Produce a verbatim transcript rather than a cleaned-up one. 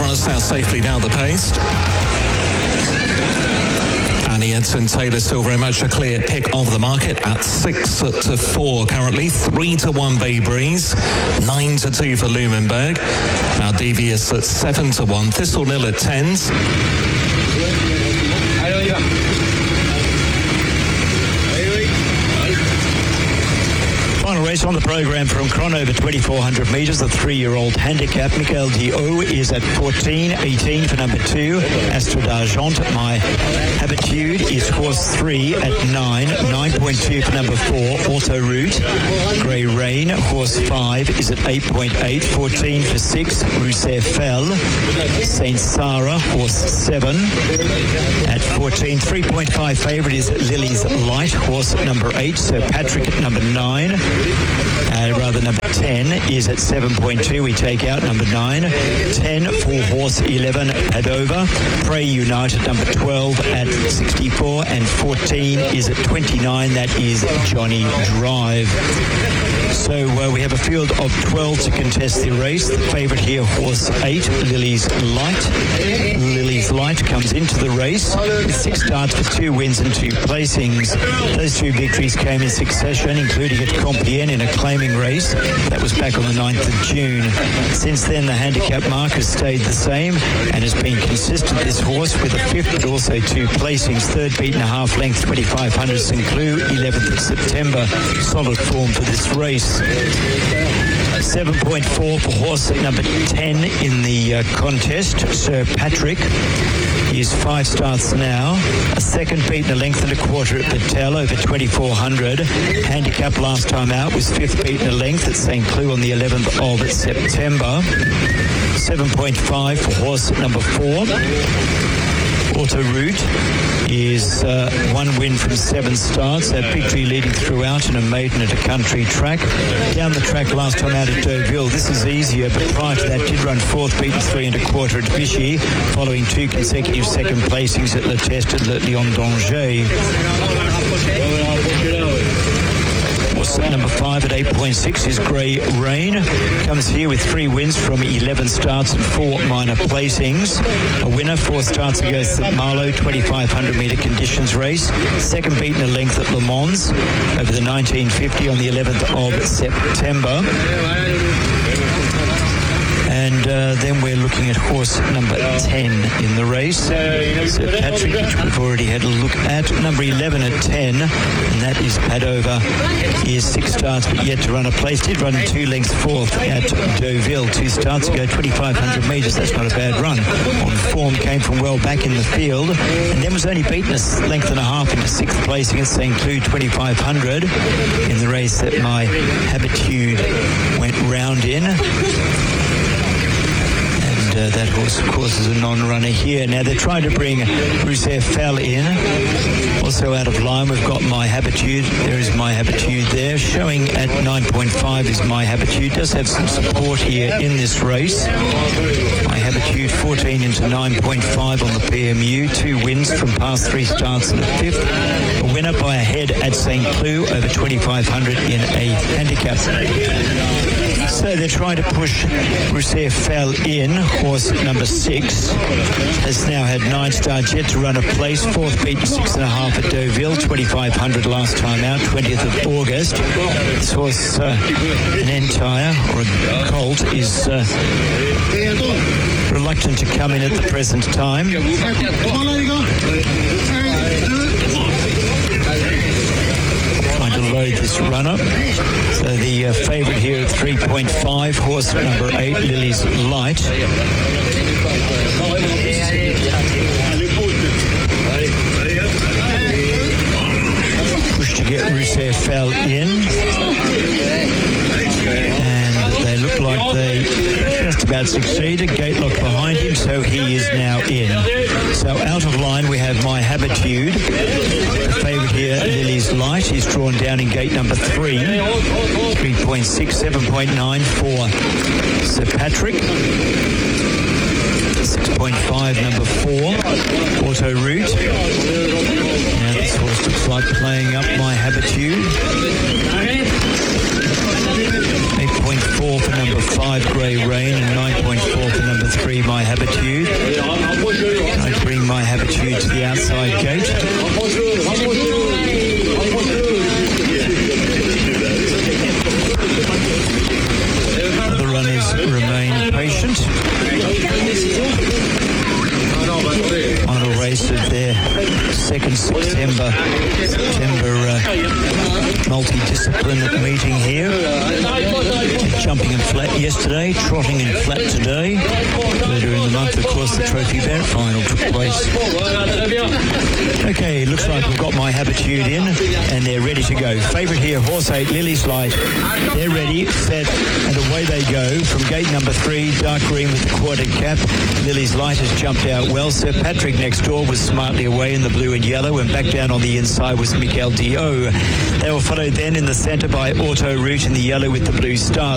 runners now safely down the pace. Annie Edson Taylor still very much a clear pick of the market at six to four currently, three to one Bay Breeze, nine to two for Lumenberg. Now Devious at seven to one, Thistle Nil at tens. Final race on the program from Cron over twenty-four hundred metres, the three-year-old handicap. Michael Dio is at fourteen, eighteen for number two. Astra d'Argent, My Habitude, is horse three at nine, nine point two for number four. Auto Route, Grey Rain, horse five is at eight point eight, fourteen for six. Rousset Fell, Saint Sarah, horse seven at fourteen. three point five favourite is Lily's Light, horse number eight. Sir Patrick at number nine. Uh, rather number ten is at seven point two. We take out number nine. ten for horse eleven, Padova. Pray United number twelve at sixty-four, and fourteen is at twenty-nine. That is Johnny Drive. So uh, we have a field of twelve to contest the race. The favourite here, horse eight, Lily's Light. Lily's Light comes into the race with six starts for two wins and two placings. Those two victories came in succession, including at Compiègne in a claiming race. That was back on the ninth of June. Since then, the handicap mark has stayed the same and has been consistent, this horse, with a fifth but also two placings. Third beaten a half length, twenty-five hundred Saint Cloud, eleventh of September. Solid form for this race. seven point four for horse number ten in the uh, contest, Sir Patrick. He is five starts now. A second beaten a length and a quarter at Battelle over twenty-four hundred. Handicap last time out was fifth beaten a length at Saint Cloud on the eleventh of September. seven point five for horse number four. Auto Route is uh, one win from seven starts. That victory leading throughout in a maiden at a country track. Down the track last time out at Deauville. This is easier, but prior to that did run fourth, beaten three and a quarter at Vichy, following two consecutive second placings at Le Test and Le Lion d'Angers. Number five at eight point six is Grey Rain. Comes here with three wins from eleven starts and four minor placings. A winner, four starts ago, Saint Malo, twenty-five hundred metre conditions race. Second beaten a length at Le Mans over the nineteen fifty on the eleventh of September. And uh, then we're looking at horse number ten in the race. Sir Patrick, which we've already had a look at. Number eleven at ten, and that is Padova. He has six starts but yet to run a place. Did run two lengths fourth at Deauville two starts ago, twenty-five hundred metres. That's not a bad run. On form, came from well back in the field, and then was only beaten a length and a half into sixth placing at Saint Cloud, twenty-five hundred, in the race that My Habitude went round in. Uh, that horse, of course, is a non-runner here. Now they're trying to bring Rousset Fell in. Also out of line, we've got My Habitude. There is My Habitude there. Showing at nine point five is My Habitude. Does have some support here in this race. My Habitude fourteen into nine point five on the P M U. Two wins from past three starts in the fifth. A winner by a head at Saint Cloud over twenty-five hundred in a handicap. So they're trying to push Rousset Fell in. Horse number six has now had nine starts yet to run a place. Fourth beaten six and a half at Deauville, twenty-five hundred last time out, twentieth of August. This horse, uh, an Entire or a Colt, is uh, reluctant to come in at the present time. Trying to load this run-up. So the uh, favourite here at three point five, horse number eight, Lily's Light. Push to get Rousset Fell in. And they look like they just about succeeded. Gatelock behind him, so he is now in. So out of line we have My Habitude. The favourite here, Lily's Light, is drawn down in gate number three. three point six, seven point nine for Sir Patrick. six point five, number four, Auto Route. Now this horse looks like playing up My Habitude. eight point four for number five, Grey Rain, and nine point four for number three, My Habitude. I bring My Habitude to the outside gate. The runners remain patient. Final race of their second September September uh, multidiscipline meeting here. Jumping and flat yesterday, trotting and flat today. Later in the month, of course, the Trophy Barrett final took place. Okay, looks like we've got My Habitude in, and they're ready to go. Favourite here, horse eight, Lily's Light. They're ready, set, and away they go from gate number three, dark green with the quartered cap. Lily's Light has jumped out well. Sir Patrick next door was smartly away in the blue and yellow, and back down on the inside was Mikel D O. They were followed then in the centre by Auto Route in the yellow with the blue stars.